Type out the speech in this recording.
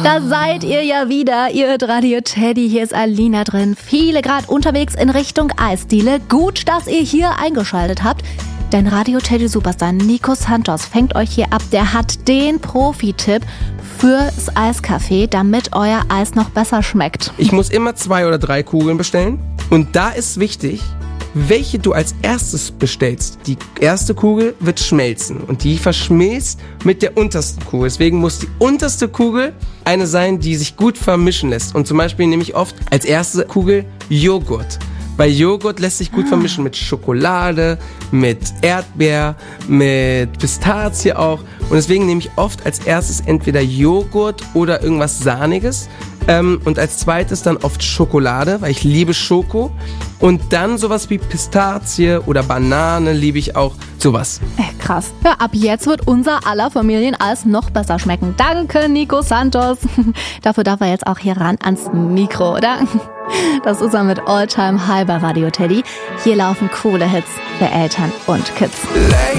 Da seid ihr ja wieder, ihr hört Radio Teddy, hier ist Alina drin. Viele gerade unterwegs in Richtung Eisdiele. Gut, dass ihr hier eingeschaltet habt. Denn Radio Teddy Superstar Nico Santos fängt euch hier ab. Der hat den Profi-Tipp fürs Eiscafé, damit euer Eis noch besser schmeckt. Ich muss immer 2 oder 3 Kugeln bestellen. Und da ist wichtig, welche du als erstes bestellst. Die erste Kugel wird schmelzen und die verschmilzt mit der untersten Kugel. Deswegen muss die unterste Kugel eine sein, die sich gut vermischen lässt. Und zum Beispiel nehme ich oft als erste Kugel Joghurt. Weil Joghurt lässt sich gut vermischen mit Schokolade, mit Erdbeer, mit Pistazie auch. Und deswegen nehme ich oft als erstes entweder Joghurt oder irgendwas Sahniges. Und als zweites dann oft Schokolade, weil ich liebe Schoko. Und dann sowas wie Pistazie oder Banane liebe ich auch, sowas. Krass. Ja, ab jetzt wird unser aller Familieneis noch besser schmecken. Danke, Nico Santos. Dafür darf er jetzt auch hier ran ans Mikro, oder? Das ist er mit All Time High bei Radio Teddy. Hier laufen coole Hits für Eltern und Kids.